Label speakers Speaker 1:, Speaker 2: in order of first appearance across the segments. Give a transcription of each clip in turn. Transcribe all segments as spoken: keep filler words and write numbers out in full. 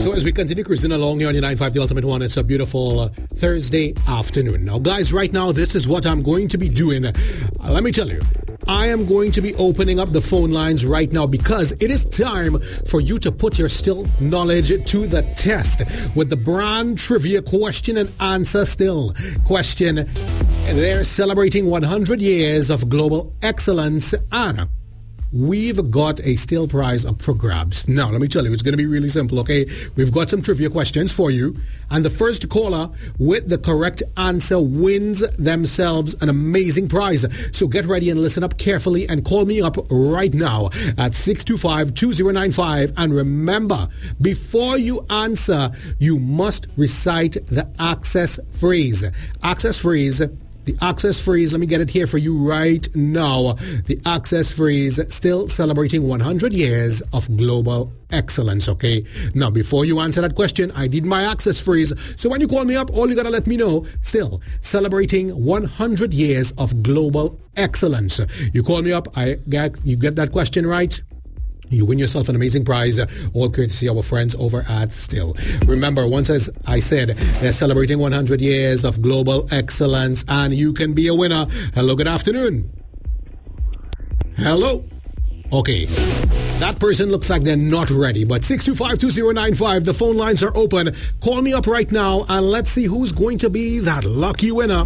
Speaker 1: So as we continue cruising along here on your nine five, The Ultimate One, it's a beautiful uh, Thursday afternoon. Now, guys, right now, this is what I'm going to be doing. Uh, let me tell you, I am going to be opening up the phone lines right now because it is time for you to put your still knowledge to the test with the brand trivia question and answer still. Question, they're celebrating one hundred years of global excellence and we've got a still prize up for grabs. Now, let me tell you, it's going to be really simple, okay? We've got some trivia questions for you. And the first caller with the correct answer wins themselves an amazing prize. So get ready and listen up carefully and call me up right now at six two five, two zero nine five. And remember, before you answer, you must recite the access phrase. Access phrase. The access phrase, let me get it here for you right now. The access phrase, still celebrating one hundred years of global excellence, okay? Now, before you answer that question, I need my access phrase. So when you call me up, all you got to let me know, still celebrating one hundred years of global excellence. You call me up, I get you get that question right, you win yourself an amazing prize, all courtesy of our friends over at Still. Remember, once as I said, they're celebrating one hundred years of global excellence, and you can be a winner. Hello, good afternoon. Hello. Okay, that person looks like they're not ready, but six two five, two zero nine five, the phone lines are open. Call me up right now, and let's see who's going to be that lucky winner.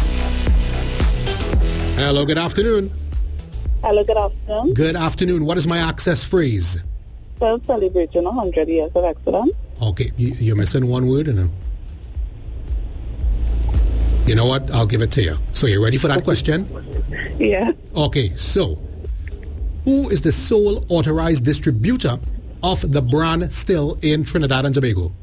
Speaker 1: Hello, good afternoon.
Speaker 2: Hello, good afternoon.
Speaker 1: Good afternoon. What is my access phrase?
Speaker 2: Still celebrating one hundred years of excellence.
Speaker 1: Okay, you, you're missing one word. And you know what? I'll give it to you. So you're ready for that question?
Speaker 2: Yeah.
Speaker 1: Okay, so who is the sole authorized distributor of the brand Still in Trinidad and Tobago?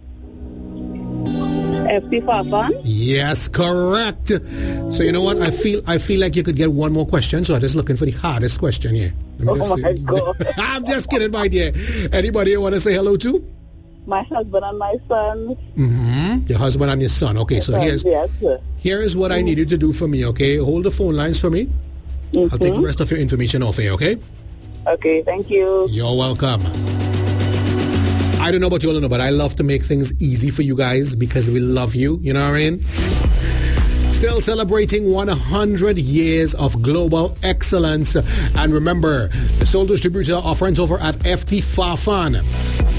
Speaker 2: F T Fafan?
Speaker 1: Yes, correct. So you know what? I feel I feel like you could get one more question. So I'm just looking for the hardest question here.
Speaker 2: Oh my God.
Speaker 1: I'm just kidding, my dear. Anybody you want to say hello to?
Speaker 2: My husband and my son.
Speaker 1: Mm-hmm. Your husband and your son. Okay,
Speaker 2: Yes,
Speaker 1: so
Speaker 2: sir.
Speaker 1: here's
Speaker 2: Yes, sir.
Speaker 1: here is what I need you to do for me. Okay, hold the phone lines for me.
Speaker 2: Mm-hmm.
Speaker 1: I'll take the rest of your information off here. Okay.
Speaker 2: Okay, thank you.
Speaker 1: You're welcome. I don't know about you all, know, but I love to make things easy for you guys because we love you. You know what I mean? Still celebrating one hundred years of global excellence. And remember, the sole distributor of friends over at F T Fafan.